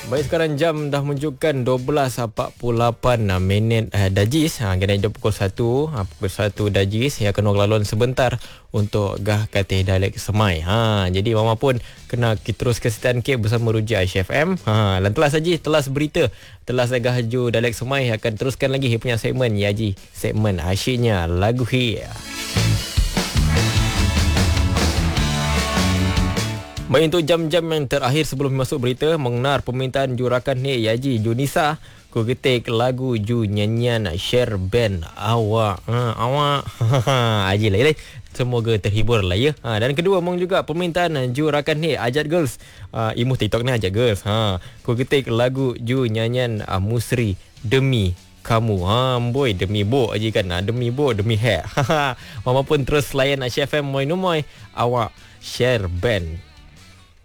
Baik, sekarang jam dah menunjukkan 12.48 minit Dajis. Kena jam pukul 1. Pukul 1 Dajis. Ya, kena laluan sebentar untuk gah katih Dialek Semai. Jadi mama pun kena terus kesetiaan ke bersama Ruja Aisyah FM. Dan telah saja telas berita. Telah saya haju Dialek Semai akan teruskan lagi punya segmen ya ji. Segmen asyiknya lagu hi. Baik, untuk jam-jam yang terakhir sebelum masuk berita, mengenar permintaan jurakan ni Yaji Junisa, ku ketik lagu ju nyanyian share band awak. Awak. Aji lah. Semoga terhibur lah ya. Dan kedua mong juga permintaan jurakan ni Ajat Girls. Imuh TikTok ni Ajat Girls. Ku ketik lagu ju nyanyian Musri Demi Kamu. Boy, demi bo aja kan. Demi bo, demi hair. Mama pun terus layan Aisyah FM Moy Numoy. Awak share band